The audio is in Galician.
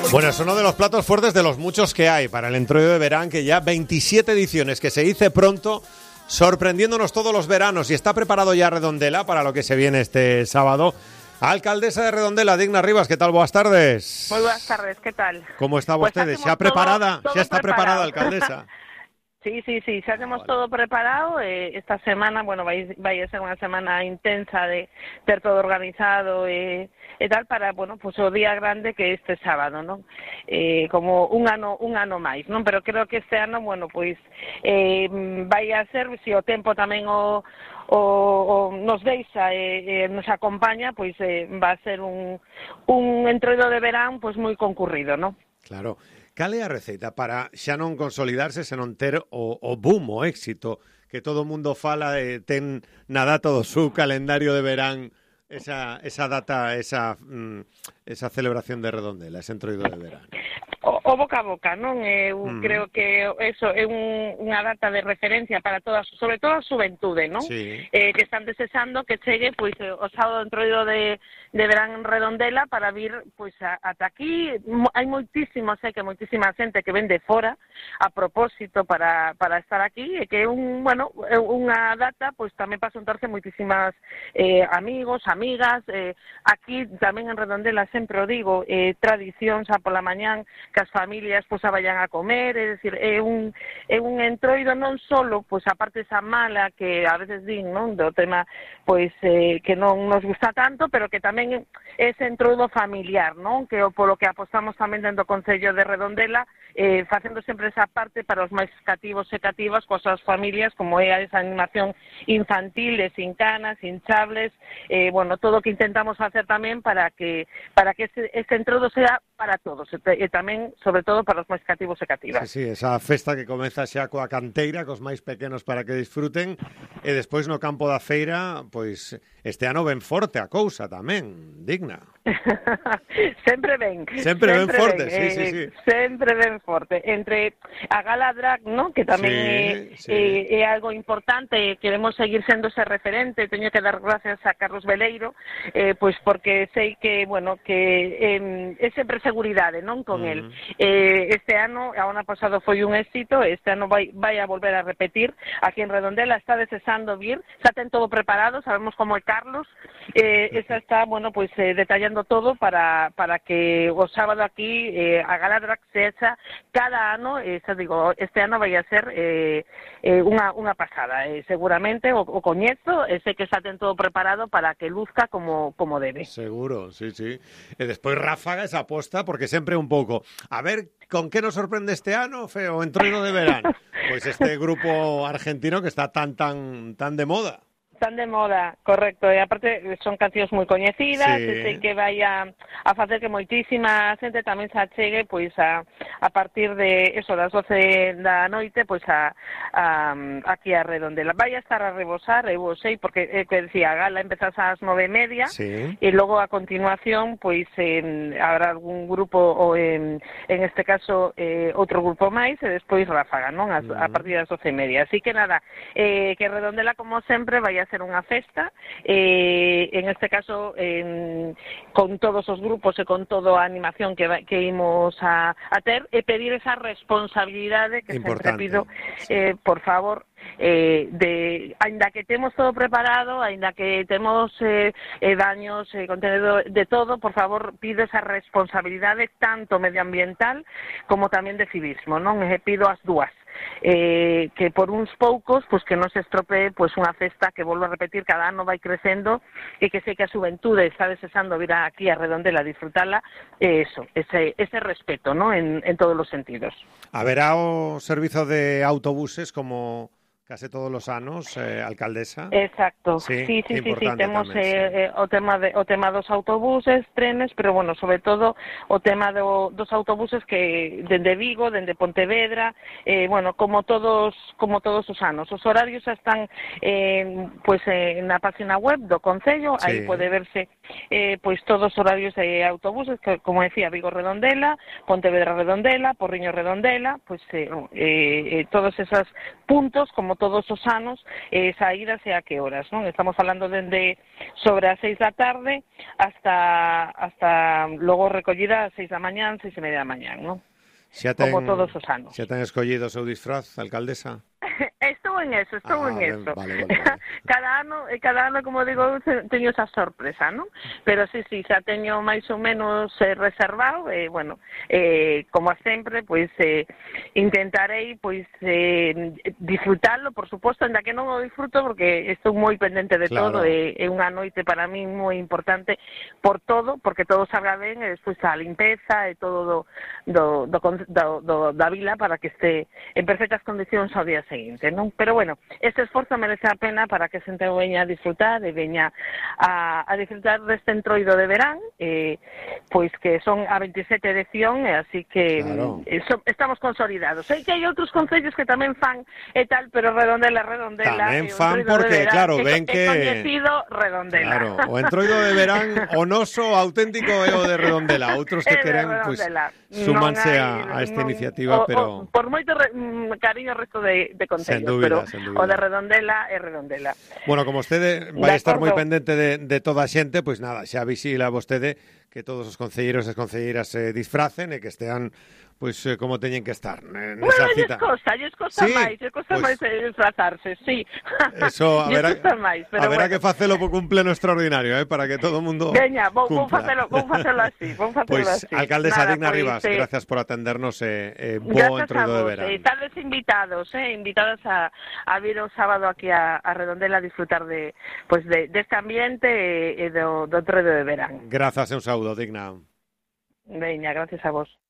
Bueno, es uno de los platos fuertes de los muchos que hay para el Entroido de verán, que ya 27 ediciones, que se dice pronto, sorprendiéndonos todos los veranos. Y está preparado ya Redondela para lo que se viene este sábado. Alcaldesa de Redondela, Digna Rivas, ¿qué tal? Buenas tardes. Muy buenas tardes, ¿qué tal? ¿Cómo está Pues usted? ¿Se ha preparada? todo ¿Ya está preparada, preparado. alcaldesa? Sí, ya tenemos todo preparado. Esta semana, bueno, va a ser una semana intensa de ter todo organizado e tal para, bueno, pues o día grande que este sábado, non? Como un ano máis, non? Pero creo que este ano, bueno, pois vai a ser, se o tempo tamén o nos deixa nos acompaña, pois va a ser un entroido de verán pois moi concurrido, non? Claro. Cal é a receita para xa non consolidarse, senón ter o boom, o éxito, que todo o mundo fala e ten na data do seu calendario de verán esa data, esa celebración de Redondela, ese entroido de verán? O boca a boca, non? Creo que eso é unha data de referencia para todas, sobre todo a xuventude, non? Sí. Que están desexando que chegue pois o sábado entroido de verán en Redondela para vir pois ata aquí. Hai moitísima xente que ven de fora a propósito para estar aquí, e que é unha data pois tamén para xuntarse moitísimas amigos, amigas. Aquí tamén en Redondela sempre o digo, tradición xa pola mañán que as familias pois a vayan a comer, é dicir, é un entroido non solo pois a parte esa mala que a veces din, non, do tema pois que non nos gusta tanto, pero que tamén é ese entroido familiar, non, que polo que apostamos tamén dentro do Concello de Redondela, facendo sempre esa parte para os máis cativos e cativas coas súas familias, como é esa animación infantil, sin canas, sin chables, bueno, todo o que intentamos facer tamén para que este entroido sea para todos, e tamén, sobre todo, para os máis cativos e cativas. Sí, esa festa que comeza xa coa canteira, cos máis pequenos para que disfruten, e despois no campo da feira, pois, este ano ben forte a cousa tamén, Digna. Sempre ben forte, sí. Sempre ben forte. Entre a Gala Drag, ¿no?, que tamén é algo importante, queremos seguir sendo ese referente. Teño que dar gracias a Carlos Veleiro, pois porque sei que, bueno, que é sempre seguridade, non, con el. Este ano, a ano pasado foi un éxito, este ano vai a volver a repetir aquí en Redondela. Está desexando vir, xa ten todo preparado, sabemos como é Carlos, esa está, bueno, pois detallando todo para que o sábado aquí a Gala Drag se echa cada ano. Xa digo, este ano vai a ser unha pasada, seguramente o coñezo, sei que xa ten todo preparado para que luzca como debe. Seguro, sí. E despois ráfaga esa aposta, porque sempre un pouco, a ver, con que nos sorprende este ano, o entroido de verán? Pois este grupo argentino que está tan de moda. Tan de moda, correcto, e aparte son cancións moi coñecidas, sei que vai a facer que moitísima xente tamén se achegue pois a partir de eso, das 12 da noite, pois aquí a Redondela. Vai a estar a rebosar, eu sei, porque que decía, a gala empezas ás 9:30, e logo a continuación pois habrá algún grupo, ou en este caso outro grupo máis, e despois ráfaga, non, a partir das 12:30. Así que nada, que Redondela, como sempre, vai a ser unha festa, en este caso con todos os grupos e con toda a animación que imos a ter, e pedir esa responsabilidade que sempre pido, por favor, aínda que temos todo preparado, aínda que temos baños, contenedor, de todo, por favor, pido esa responsabilidade tanto medioambiental como tamén de civismo, non? Pido as dúas. Que por uns poucos, pois que non se estropee pois unha festa que, volvo a repetir, cada ano vai crecendo, e que sei que a xuventude está desexando vir aquí a Redondela a disfrutarla, ese respeto, ¿no?, en todos os sentidos. Haberá o servizo de autobuses como case todos os anos, alcaldesa? Exacto, sí, temos o tema dos autobuses, trenes, pero, bueno, sobre todo o tema dos autobuses que dende Vigo, dende Pontevedra, bueno, como todos os anos. Os horarios están pois na página web do Concello, aí pode verse pois todos os horarios de autobuses, que, como decía, Vigo Redondela, Pontevedra Redondela, Porriño Redondela, pois todos esos puntos, como todos os anos, saídas e a que horas, non? Estamos falando dende sobre as 6 da tarde hasta logo recollida ás 6 da mañán, 6:30 da mañán, non? Como todos os anos. Xa ten escollido o seu disfraz, alcaldesa? Estou en eso. Vale. Cada ano, como digo, teño esa sorpresa, non? Pero sí, xa teño máis ou menos reservado, como sempre, pois intentarei pois disfrutarlo, por suposto, ainda que non o disfruto porque estou moi pendente de todo, é unha noite para min moi importante por todo, porque todo salga ben, e despois a limpeza e todo da vila para que este en perfectas condicións ao día seguinte, non? Pero bueno, este esforzo merece a pena para que a xente veña a disfrutar e veña a disfrutar deste entroido de verán, pois que son a 27 edición, e así que estamos consolidados. Sei que hai outros concellos que tamén fan e tal, pero Redondela tamén fan porque, verán, claro, ven que coñecido Redondela. Claro, o entroido de verán o noso auténtico é o de Redondela, outros que queren pois súmanse a esta iniciativa, pero por moito cariño ao resto de concellos, pero o de Redondela é Redondela. Bueno, como vostede vai estar moi pendente de toda a xente, pois nada, xa visila vostede que todos os concelleiros e concelleiras se disfracen e que estean pois como teñen que estar nesa cita. Lles costa máis disfrazarse, sí. Eso, a verá que facelo por cumpleno extraordinario, para que todo o mundo veña, vou facelo así, Pois, alcaldesa Digna Rivas, gracias por atendernos e bo entroido de verán. Tales invitadas a vir o sábado aquí a Redondela a disfrutar deste ambiente e do entroido de verán. Grazas e un saúdo, Digna. Veña, gracias a vos.